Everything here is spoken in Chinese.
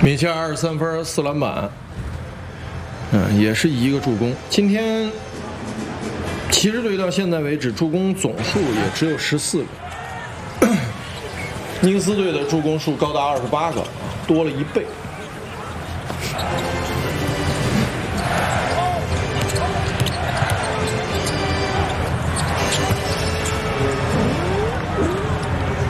米切尔23分4篮板，也是一个助攻。今天骑士队到现在为止助攻总数也只有14个，尼克斯队的助攻数高达28个，多了1倍。